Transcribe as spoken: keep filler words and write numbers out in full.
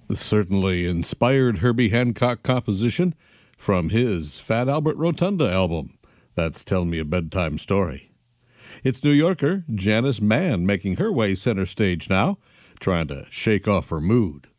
Certainly inspired Herbie Hancock composition from his Fat Albert Rotunda album. That's Tell Me a Bedtime Story. It's New Yorker Janice Mann making her way center stage now, trying to shake off her mood.